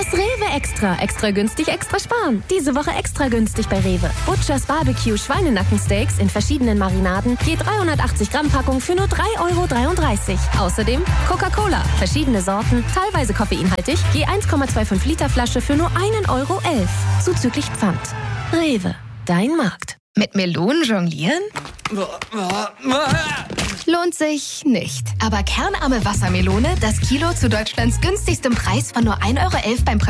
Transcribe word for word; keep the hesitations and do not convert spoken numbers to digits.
Das Rewe Extra. Extra günstig, extra sparen. Diese Woche extra günstig bei Rewe. Butchers Barbecue Schweinenackensteaks in verschiedenen Marinaden. Je dreihundertachtzig Gramm Packung für nur drei Euro dreiunddreißig. Außerdem Coca-Cola. Verschiedene Sorten, teilweise koffeinhaltig. Je eins Komma fünfundzwanzig Liter Flasche für nur ein Euro elf. Zuzüglich Pfand. Rewe. Dein Markt. Mit Melonen jonglieren? Lohnt sich nicht. Aber kernarme Wassermelone, das Kilo zu Deutschlands günstigstem Preis von nur ein Euro elf beim